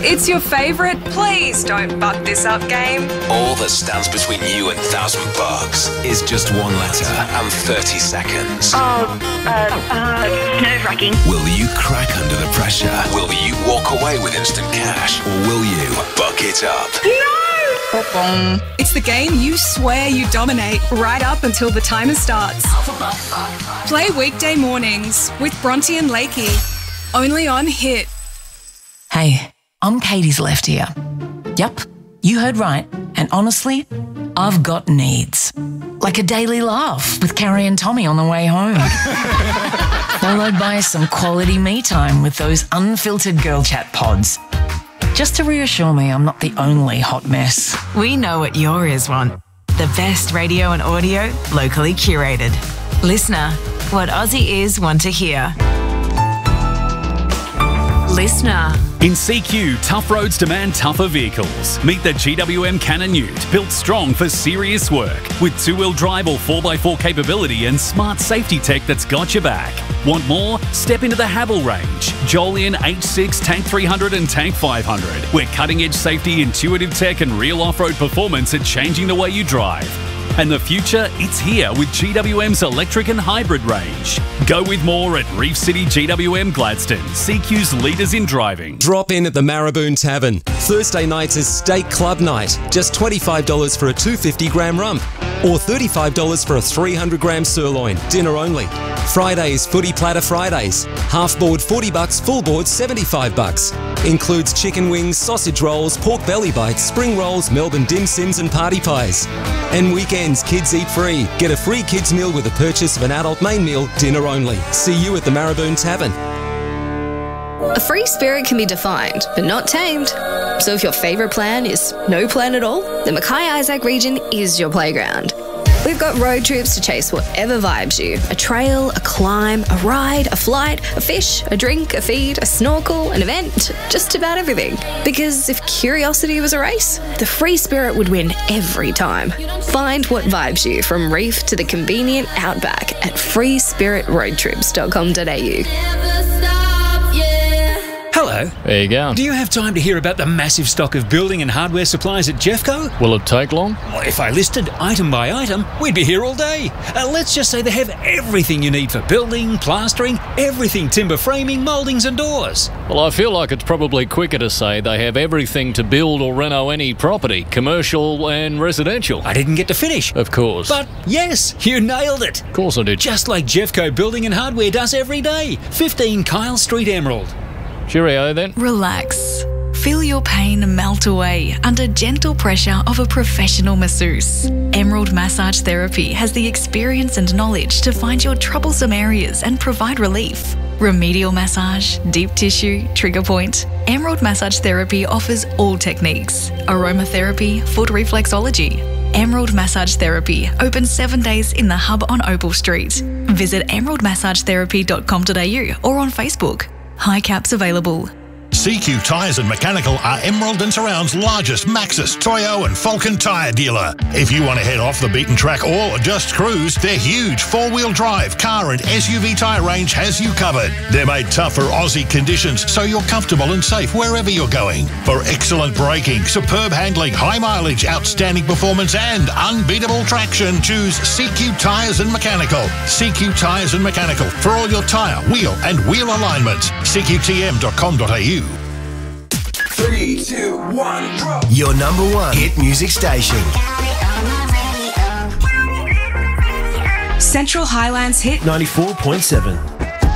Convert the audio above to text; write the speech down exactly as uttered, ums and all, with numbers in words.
It's your favourite please don't butt this up game. All that stands between you and thousand bucks is just one letter and thirty seconds. Oh, uh, uh, nerve-wracking. Will you crack under the pressure? Will you walk away with instant cash? Or will you buck it up? No! It's the game you swear you dominate right up until the timer starts. Play weekday mornings with Bronte and Lakey. Only on Hit. Hey, I'm Katie's left ear. Yup, you heard right. And honestly, I've got needs. Like a daily laugh with Carrie and Tommy on the way home. Followed by some quality me time with those unfiltered girl chat pods. Just to reassure me I'm not the only hot mess. We know what your ears want. The best radio and audio, locally curated. Listener, what Aussie ears want to hear. Listener. In C Q, tough roads demand tougher vehicles. Meet the G W M Cannon Ute, built strong for serious work. With two-wheel drive or four by four capability and smart safety tech that's got your back. Want more? Step into the Havel range. Jolion H six, Tank three hundred and Tank five hundred. Where cutting-edge safety, intuitive tech and real off-road performance are changing the way you drive. And the future, it's here with G W M's electric and hybrid range. Go with more at Reef City G W M Gladstone, C Q's leaders in driving. Drop in at the Marraboon Tavern. Thursday nights is Steak Club Night. Just twenty-five dollars for a two hundred fifty gram rump. Or thirty-five dollars for a three hundred gram sirloin. Dinner only. Fridays, Footy Platter Fridays. Half board forty bucks, full board seventy-five bucks. Includes chicken wings, sausage rolls, pork belly bites, spring rolls, Melbourne dim sims and party pies. And weekends, kids eat free. Get a free kids meal with the purchase of an adult main meal, dinner only. See you at the Marraboon Tavern. A free spirit can be defined, but not tamed. So if your favourite plan is no plan at all, the Mackay Isaac region is your playground. We've got road trips to chase whatever vibes you. A trail, a climb, a ride, a flight, a fish, a drink, a feed, a snorkel, an event, just about everything. Because if curiosity was a race, the free spirit would win every time. Find what vibes you from reef to the convenient outback at free spirit road trips dot com dot a u. Hello. There you go. Do you have time to hear about the massive stock of building and hardware supplies at Jeffco? Will it take long? Well, if I listed item by item, we'd be here all day. Uh, let's just say they have everything you need for building, plastering, everything timber framing, mouldings and doors. Well, I feel like it's probably quicker to say they have everything to build or reno any property, commercial and residential. I didn't get to finish. Of course. But yes, you nailed it. Of course I did. Just like Jeffco Building and Hardware does every day. fifteen Kyle Street, Emerald. Cheerio then. Relax. Feel your pain melt away under gentle pressure of a professional masseuse. Emerald Massage Therapy has the experience and knowledge to find your troublesome areas and provide relief. Remedial massage, deep tissue, trigger point. Emerald Massage Therapy offers all techniques. Aromatherapy, foot reflexology. Emerald Massage Therapy, open seven days in the hub on Opal Street. Visit emerald massage therapy dot com dot a u or on Facebook. High caps available. C Q Tyres and Mechanical are Emerald and Surround's largest Maxxis, Toyo and Falcon tyre dealer. If you want to head off the beaten track or just cruise, their huge four-wheel drive, car and S U V tyre range has you covered. They're made tough for Aussie conditions, so you're comfortable and safe wherever you're going. For excellent braking, superb handling, high mileage, outstanding performance and unbeatable traction, choose C Q Tyres and Mechanical. C Q Tyres and Mechanical for all your tyre, wheel and wheel alignments. C Q T M dot com dot a u. Three, two, one, drop. Your number one hit music station. Central Highlands Hit ninety-four point seven.